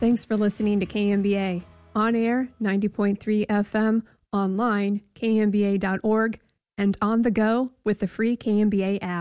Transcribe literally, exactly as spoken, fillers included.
Thanks for listening to K M B A. On air, ninety point three F M, online, K M B A dot org, and on the go with the free K M B A app.